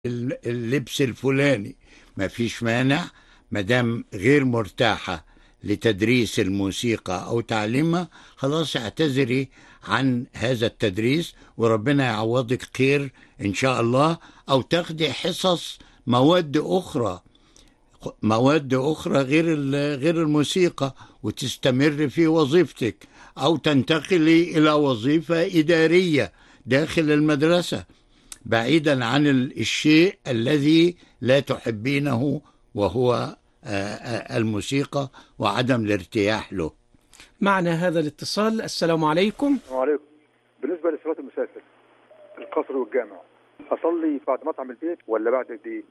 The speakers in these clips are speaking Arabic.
اللبس الفلاني، ما فيش مانع مدام غير مرتاحة لتدريس الموسيقى أو تعليمها، خلاص اعتذري عن هذا التدريس وربنا يعوضك خير إن شاء الله، أو تاخدي حصص مواد أخرى غير الموسيقى وتستمر في وظيفتك، أو تنتقلي إلى وظيفة إدارية داخل المدرسة بعيدا عن الشيء الذي لا تحبينه، وهو الموسيقى وعدم الارتياح له. معنا هذا الاتصال. السلام عليكم. وعليكم. بالنسبة لصلاة المسافر القصر والجامع، أصلي بعد مطعم البيت ولا بعد دي؟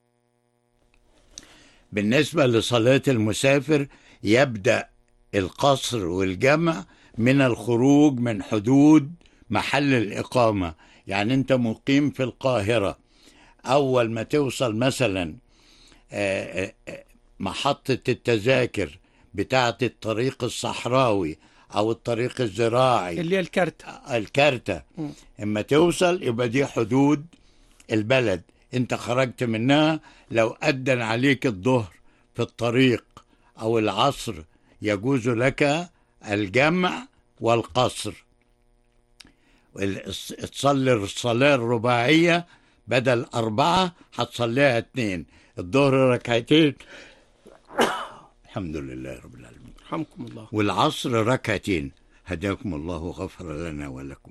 بالنسبة لصلاة المسافر يبدأ القصر والجمع من الخروج من حدود محل الإقامة. يعني أنت مقيم في القاهرة، أول ما توصل مثلا محطة التذاكر بتاعة الطريق الصحراوي أو الطريق الزراعي اللي هي الكارتة، اما توصل يبقى دي حدود البلد، انت خرجت منها. لو أدن عليك الظهر في الطريق أو العصر يجوز لك الجمع والقصر. تصلي الصلاة الرباعية بدل 4 هتصليها 2، الظهر ركعتين الحمد لله رب العالمين رحمكم الله، والعصر ركعتين هداكم الله وغفر لنا ولكم.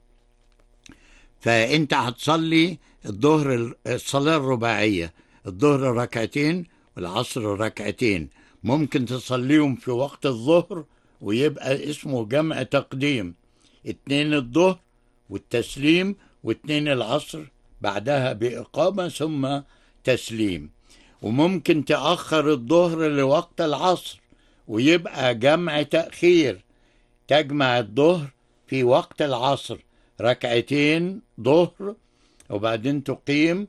فأنت هتصلي الظهر الصلاة الرباعية، الظهر ركعتين والعصر ركعتين، ممكن تصليهم في وقت الظهر ويبقى اسمه جمع تقديم، 2 الظهر والتسليم و2 العصر بعدها بإقامة ثم تسليم. وممكن تأخر الظهر لوقت العصر ويبقى جمع تأخير، تجمع الظهر في وقت العصر 2 ظهر وبعدين تقيم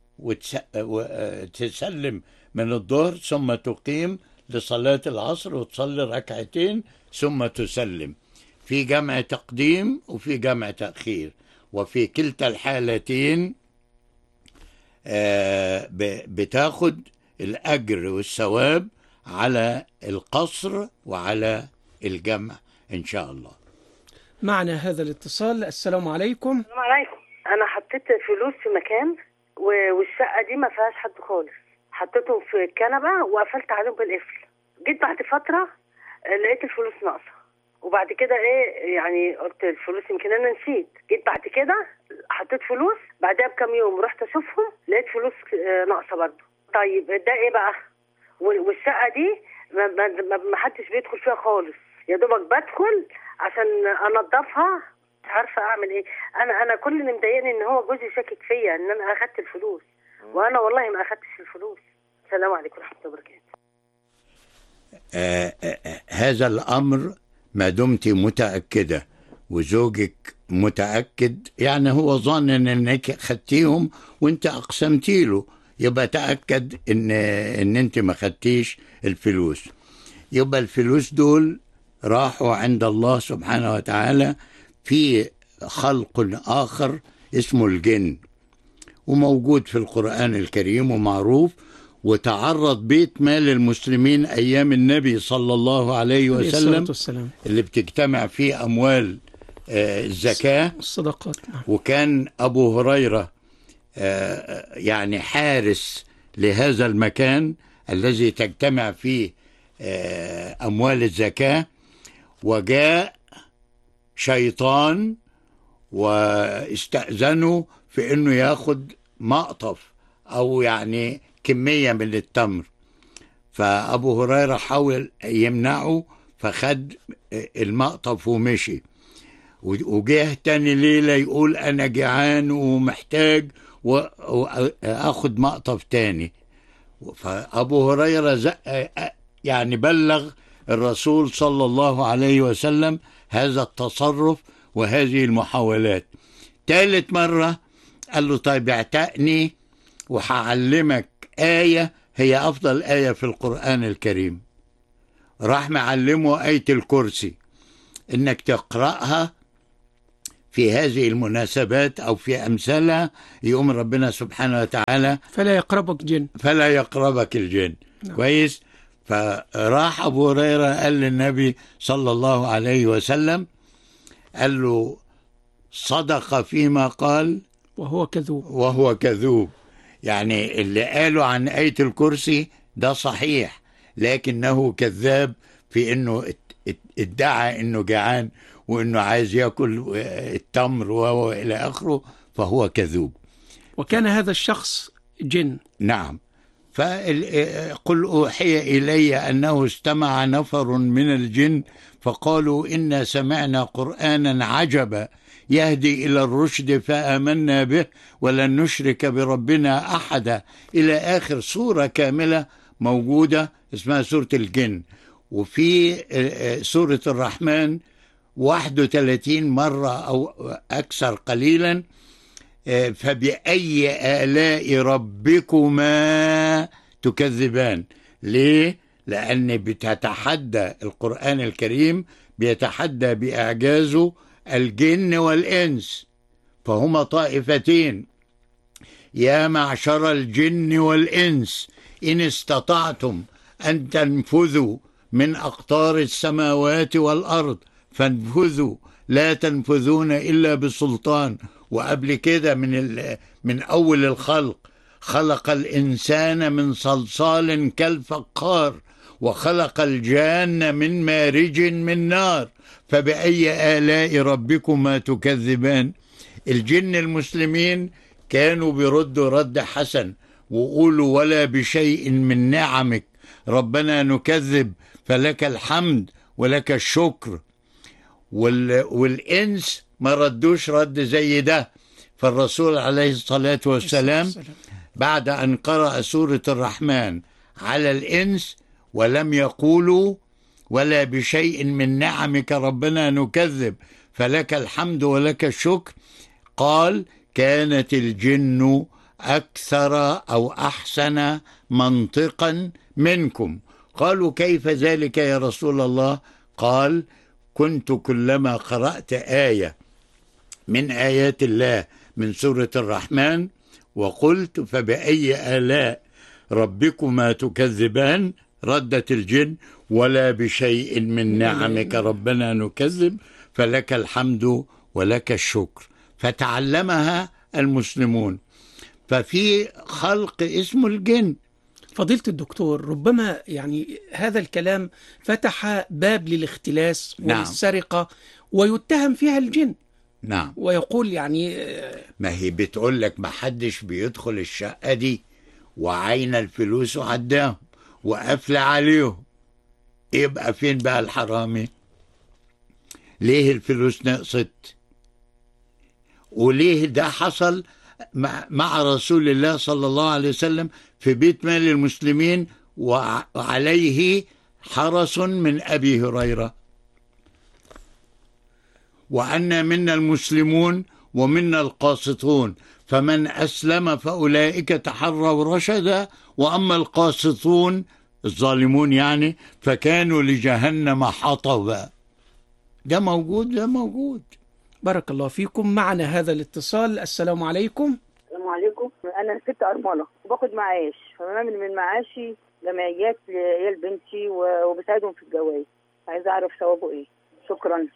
وتسلم من الظهر ثم تقيم لصلاة العصر وتصلي 2 ثم تسلم. في جمع تقديم وفي جمع تأخير، وفي كلتا الحالتين بتاخد الأجر والثواب على القصر وعلى الجمع إن شاء الله. معنا هذا الاتصال. السلام عليكم. السلام عليكم. أنا حطيت فلوس في مكان والشقة دي ما فيهاش حد خالص، حطيتهم في الكنبة وقفلت عليهم بالقفل. جيت بعد فترة لقيت الفلوس ناقصة، وبعد كده يعني قلت الفلوس يمكن أنا نسيت. جيت بعد كده حطيت فلوس، بعدها بكم يوم رحت أشوفهم لقيت فلوس ناقصة برضه. طيب ده إيه بقى؟ والشقة دي ما حدش بيدخل فيها خالص، يا دوبك بدخل عشان انضفها، مش عارفه اعمل ايه. انا كل اللي مضايقني ان هو جوزي شاكك فيا ان انا اخدت الفلوس، وانا والله ما اخدتش الفلوس. السلام عليكم ورحمه الله وبركاته. هذا الامر ما دمت متاكده وزوجك متاكد، يعني هو ظن انك خدتيهم وانت اقسمتي له، يبقى تاكد ان انت ما خدتيش الفلوس. يبقى الفلوس دول راحوا عند الله سبحانه وتعالى في خلق آخر اسمه الجن، وموجود في القرآن الكريم ومعروف، وتعرض بيت مال المسلمين أيام النبي صلى الله عليه وسلم اللي بتجتمع فيه أموال الزكاة الصدقات. وكان أبو هريرة يعني حارس لهذا المكان الذي تجتمع فيه أموال الزكاة، وجاء شيطان واستأذنوا في انه ياخد مقطف او يعني كمية من التمر، فابو هريرة حاول يمنعه فخد المقطف ومشي، وجه تاني ليلة يقول انا جعان ومحتاج واخد مقطف تاني، فابو هريرة يعني بلغ الرسول صلى الله عليه وسلم هذا التصرف وهذه المحاولات. ثالث مرة قال له طيب اعتقني وهعلمك آية هي أفضل آية في القرآن الكريم. راح معلمه آية الكرسي، إنك تقرأها في هذه المناسبات أو في أمثالها يقوم ربنا سبحانه وتعالى فلا يقربك الجن. نعم. كويس. فراح أبو هريرة قال للنبي صلى الله عليه وسلم، قال له صدق فيما قال وهو كذوب. يعني اللي قاله عن آية الكرسي ده صحيح، لكنه كذاب في انه ادعى انه جعان وانه عايز ياكل التمر والى اخره، فهو كذوب. وكان هذا الشخص جن. نعم. فقل أوحي إلي أنه استمع نفر من الجن فقالوا إنا سمعنا قرآنا عجبا يهدي إلى الرشد فآمنا به ولن نشرك بربنا أحدا، إلى آخر سورة كاملة موجودة اسمها سورة الجن. وفي سورة الرحمن 31 مرة أو أكثر قليلا. فبأي آلاء ربكما تكذبان. ليه؟ لأن بتتحدى القرآن الكريم بيتحدى بإعجازه الجن والإنس، فهما طائفتين. يا معشر الجن والإنس إن استطعتم أن تنفذوا من أقطار السماوات والأرض فانفذوا لا تنفذون إلا بسلطان. وقبل كده من أول الخلق خلق الإنسان من صلصال كالفخار وخلق الجان من مارج من نار فبأي آلاء ربكما تكذبان. الجن المسلمين كانوا بيردوا رد حسن وقولوا ولا بشيء من نعمك ربنا نكذب فلك الحمد ولك الشكر. والإنس ما ردوش رد زي ده. فالرسول عليه الصلاة والسلام بعد أن قرأ سورة الرحمن على الإنس ولم يقولوا ولا بشيء من نعمك ربنا نكذب فلك الحمد ولك الشكر، قال كانت الجن أكثر أو أحسن منطقا منكم. قالوا كيف ذلك يا رسول الله؟ قال كنت كلما قرأت آية من آيات الله من سورة الرحمن وقلت فبأي آلاء ربكما تكذبان ردت الجن ولا بشيء من نعمك ربنا نكذب فلك الحمد ولك الشكر. فتعلمها المسلمون. ففي خلق اسمه الجن. فضيلة الدكتور، ربما يعني هذا الكلام فتح باب للاختلاس والسرقة ويتهم فيها الجن. نعم. ويقول يعني ما هي بتقول لك ما حدش بيدخل الشقة دي وعين الفلوس وعداهم وقفل عليهم، يبقى فين بقى الحرامي؟ ليه الفلوس نقصت؟ وليه ده حصل مع رسول الله صلى الله عليه وسلم في بيت مال المسلمين وعليه حرس من أبي هريرة، وأن منا المسلمون ومنا القاسطون فمن أسلم فأولئك تحروا رشدا وأما القاسطون الظالمون يعني فكانوا لجهنم حطبا. ده موجود. بارك الله فيكم. معنا هذا الاتصال. السلام عليكم. السلام عليكم. انا ست ارمله وباخد معاش، فبعمل من معاشي جمعيات لعيال بنتي وبساعدهم في الجواز. عايزه اعرف ثوابه ايه. شكرا.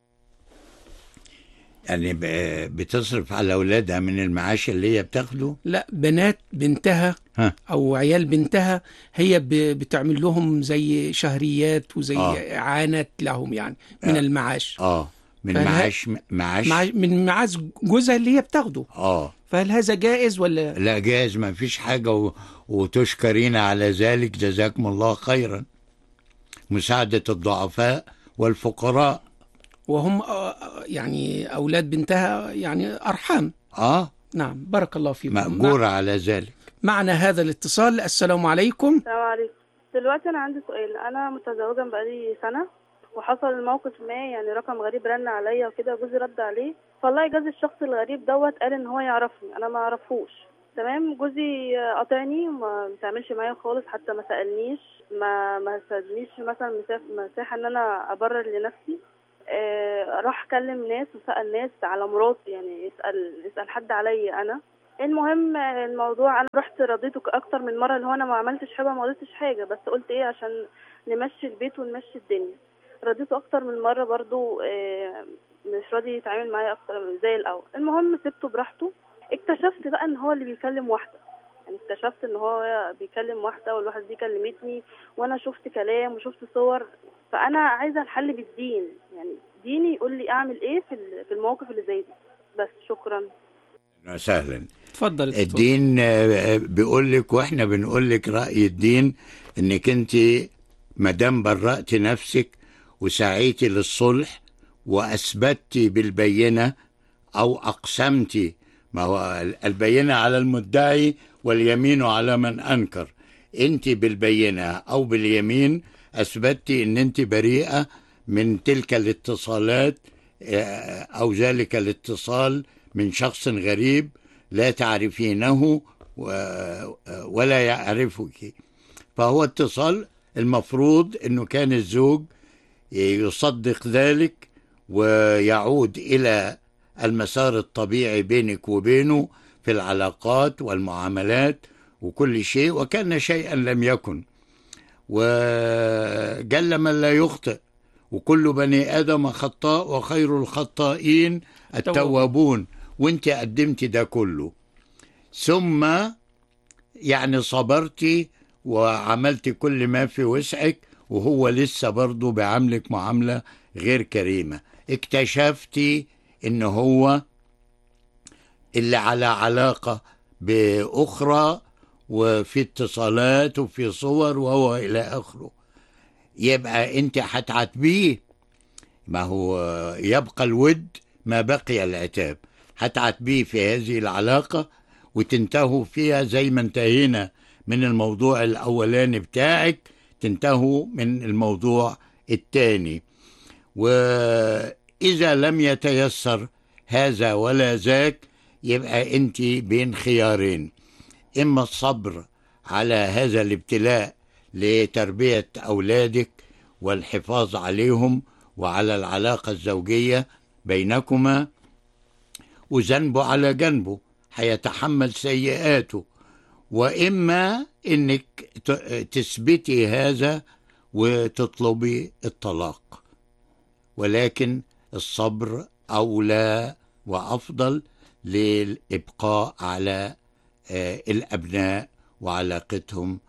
يعني بتصرف على اولادها من المعاش اللي هي بتاخده؟ لا، بنات بنتها او عيال بنتها هي بتعمل لهم زي شهريات وزي اعانات لهم يعني من المعاش. من معاش من معاش جوزها اللي هي بتاخده. فهل هذا جائز ولا لا؟ جائز، ما فيش حاجة وتشكرين على ذلك، جزاكم الله خيرا. مساعدة الضعفاء والفقراء، وهم يعني أولاد بنتها يعني أرحام. نعم، بارك الله فيكم، مأجورة على ذلك. معنا هذا الاتصال. السلام عليكم. السلام عليكم. دلوقتي أنا عندي سؤال. أنا متزوجة بقالي سنة وحصل موقف ما، يعني رقم غريب رن عليا وكده، جوزي رد عليه، فالله يجاز الشخص الغريب دوت قال ان هو يعرفني، انا ما اعرفوش. تمام. جوزي قاطعني وما بيتعاملش معايا خالص، حتى ما سالنيش، ما سابنيش مثلا مساحه ان انا ابرر لنفسي. راح كلم ناس وسأل ناس على مراتي، يعني يسأل حد عليا انا. المهم الموضوع انا رحت رضيته اكتر من مره، اللي هو انا ما عملتش حاجه، ما قلتش حاجه، بس قلت ايه عشان نمشي البيت ونمشي الدنيا. رضيته اكتر من مره برضو، مش راضي يتعامل معايا اكتر زي الاول. المهم سبته براحته. اكتشفت بقى ان هو اللي بيكلم واحده، يعني اكتشفت ان هو بيكلم واحده والواحده دي كلمتني، وانا شفت كلام وشفت صور. فانا عايزه الحل بالدين، يعني ديني يقول لي اعمل ايه في المواقف اللي زي دي. بس شكرا. سهلا. اتفضل دكتور. الدين بيقول لك، واحنا بنقول لك رأي الدين، انك انت مادام برأت نفسك وسعيتي للصلح واثبتي بالبينة او اقسمتي، ما هو البينة على المدعي واليمين على من انكر، انت بالبينة او باليمين اثبتي ان انت بريئة من تلك الاتصالات او ذلك الاتصال من شخص غريب لا تعرفينه ولا يعرفك. فهو اتصال المفروض انه كان الزوج يصدق ذلك ويعود الى المسار الطبيعي بينك وبينه في العلاقات والمعاملات وكل شيء، وكان شيئا لم يكن، وجل من لا يخطئ، وكل بني آدم خطاء وخير الخطائين التوابون. وانت قدمت ده كله، ثم يعني صبرتي وعملت كل ما في وسعك، وهو لسه برضو بعملك معاملة غير كريمة. اكتشفتي ان هو اللي على علاقة بأخرى وفي اتصالات وفي صور وهو إلى آخره. يبقى انت هتعاتبيه، ما هو يبقى الود ما بقي العتاب. هتعاتبيه في هذه العلاقة وتنتهوا فيها زي ما انتهينا من الموضوع الأولاني بتاعك، تنتهوا من الموضوع الثاني. وإذا لم يتيسر هذا ولا ذاك، يبقى انت بين خيارين: إما الصبر على هذا الابتلاء لتربية أولادك والحفاظ عليهم وعلى العلاقة الزوجية بينكما، وذنبه على جنبه هيتحمل سيئاته، وإما إنك تثبتي هذا وتطلبي الطلاق. ولكن الصبر أولى وأفضل للإبقاء على الأبناء وعلاقتهم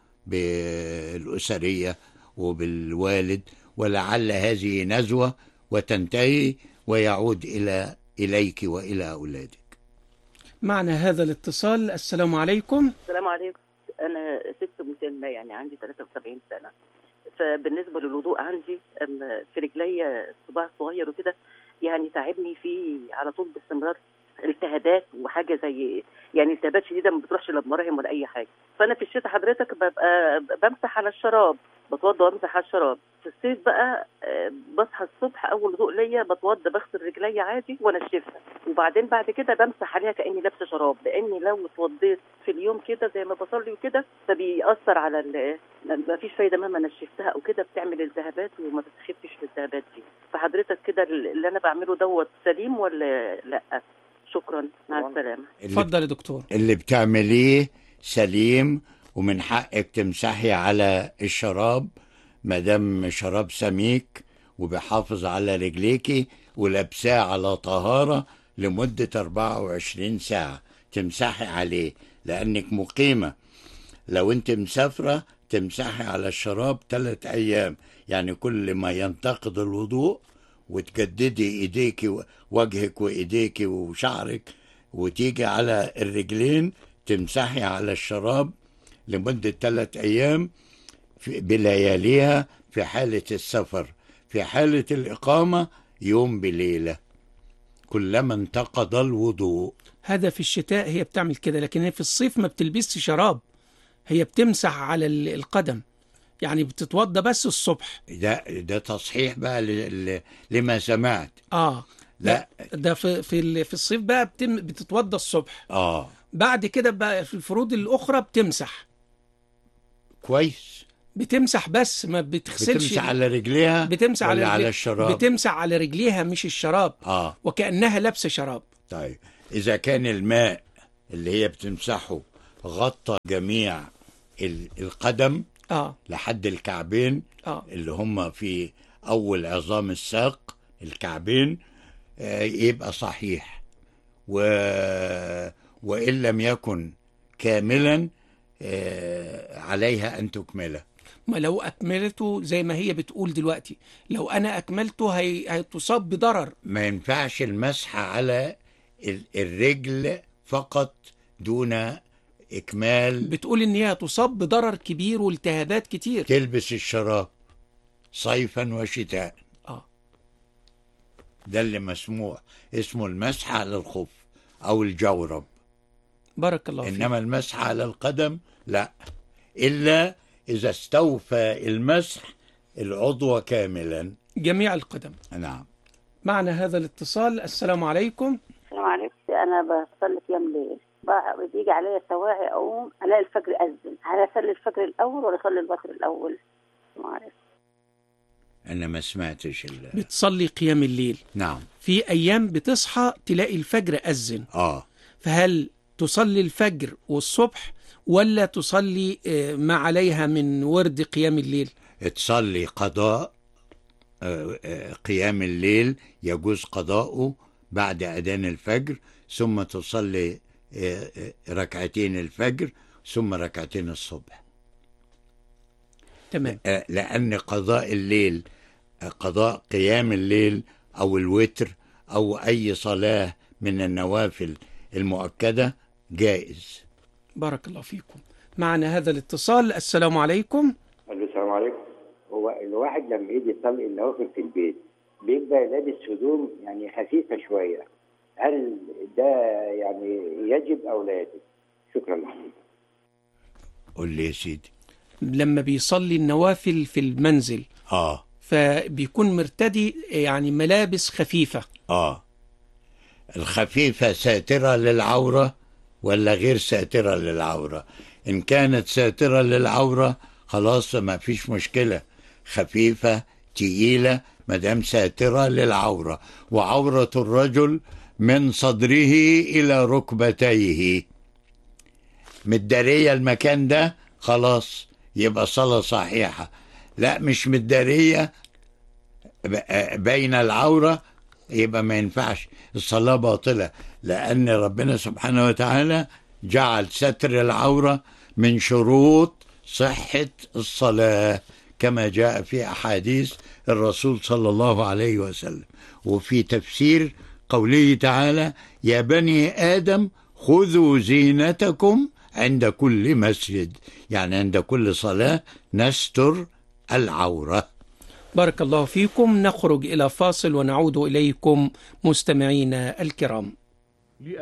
بالأسرية وبالوالد، ولعل هذه نزوة وتنتهي ويعود إليك وإلى أولادك. معنى هذا الاتصال. السلام عليكم. السلام عليكم. أنا ست مسنة، يعني عندي 73 سنة. فبالنسبة للوضوء عندي في رجلي صباع صغير وكده، يعني تعبني فيه على طول باستمرار التهابات وحاجه زي يعني التهابات شديده، ما بتروحش لا بمراهم ولا اي حاجه. فانا في الشتاء حضرتك ببقى بمسح على الشراب، بتوضى وامسح على الشراب. في الصيف بقى بصحى الصبح اول وضوء ليا بتوضى بغسل رجلي عادي وانشفها، وبعدين بعد كده بمسح عليها كاني لابسه شراب، لاني لو اتوضيت في اليوم كده زي ما بصلي وكده فبيأثر على ما فيش فايده مهما نشفتها او كده، بتعمل التهابات وما بتخفش الالتهابات دي. فحضرتك كده اللي انا بعمله دوت سليم ولا لا؟ شكرا، مع السلامة. اتفضل يا دكتور. اللي بتعمليه سليم، ومن حقك تمسحي على الشراب ما دام شراب سميك وبيحافظ على رجليكي ولابساه على طهارة لمدة 24 ساعة تمسحي عليه، لأنك مقيمة. لو انت مسافرة تمسحي على الشراب 3 أيام، يعني كل ما ينتقد الوضوء وتجددي ايديك وجهك وايديك وشعرك، وتيجي على الرجلين تمسحي على الشراب لمدة 3 أيام بلياليها في حالة السفر. في حالة الإقامة يوم بليلة كلما انتقض الوضوء. هذا في الشتاء هي بتعمل كده، لكن هي في الصيف ما بتلبسش شراب، هي بتمسح على القدم، يعني بتتوضى بس الصبح. ده تصحيح بقى لما سمعت. لا ده في الصيف بقى بتتوضى الصبح. بعد كده بقى في الفروض الأخرى بتمسح. كويس. بتمسح بس ما بتغسلش. بتمسح على رجليها، بتمسح ولا على على الشراب؟ بتمسح على رجليها مش الشراب. وكأنها لابسة شراب. طيب إذا كان الماء اللي هي بتمسحه غطى جميع القدم لحد الكعبين، اللي هم في أول عظام الساق الكعبين، يبقى صحيح. وإن لم يكن كاملا عليها أن تكمله. ما لو أكملته زي ما هي بتقول دلوقتي، لو أنا أكملته هتصاب بضرر. ما ينفعش المسح على الرجل فقط دون إكمال. بتقول إن هي تصاب بضرر كبير والتهابات كتير. تلبس الشراب صيفا وشتاء. ده اللي مسموح، اسمه المسح على الخف أو الجورب. بارك الله فيك. إنما المسح على القدم لا، إلا إذا استوفى المسح العضو كاملا، جميع القدم. نعم. معنا هذا الاتصال. السلام عليكم. السلام عليكم. أنا بصلي قيام ليل، بيجي عليا سواعي أقوم ألاقي الفجر أذن، هل أصلي الفجر الأول ولا أصلي الوتر الأول؟ السلام عليكم. أنا ما سمعتش بتصلي قيام الليل. نعم. في أيام بتصحى تلاقي الفجر أذن. فهل تصلي الفجر والصبح ولا تصلي ما عليها من ورد قيام الليل؟ تصلي قضاء قيام الليل، يجوز قضاؤه بعد أذان الفجر، ثم تصلي ركعتين الفجر ثم ركعتين الصبح. تمام. لأن قضاء الليل، قضاء قيام الليل أو الوتر أو أي صلاة من النوافل المؤكدة جائز. بارك الله فيكم. معنا هذا الاتصال. السلام عليكم. السلام عليكم. هو الواحد لما يجي يصلي النوافل في البيت بيبقى لابس هدوم يعني خفيفة شوية، هل ده يعني يجب أو لا يجب؟ شكرا لك. قول لي يا سيدي. لما بيصلي النوافل في المنزل فبيكون مرتدي يعني ملابس خفيفة. الخفيفة ساترة للعورة ولا غير ساترة للعورة؟ إن كانت ساترة للعورة خلاص ما فيش مشكلة، خفيفة تقيلة مدام ساترة للعورة. وعورة الرجل من صدره إلى ركبتيه، متدارية المكان ده خلاص يبقى صلاة صحيحة. لا مش متدارية بين العورة يبقى ما ينفعش، الصلاة باطلة، لأن ربنا سبحانه وتعالى جعل ستر العورة من شروط صحة الصلاة كما جاء في أحاديث الرسول صلى الله عليه وسلم. وفي تفسير قوله تعالى: يا بني آدم خذوا زينتكم عند كل مسجد، يعني عند كل صلاة نستر العورة. بارك الله فيكم. نخرج إلى فاصل ونعود إليكم مستمعينا الكرام.